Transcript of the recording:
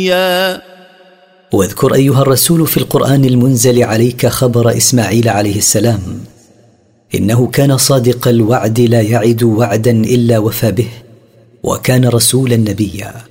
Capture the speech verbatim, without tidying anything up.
واذكر أيها الرسول في القرآن المنزل عليك خبر إسماعيل عليه السلام، إنه كان صادق الوعد لا يعد وعدا إلا وفى به، وكان رسولا نبيا.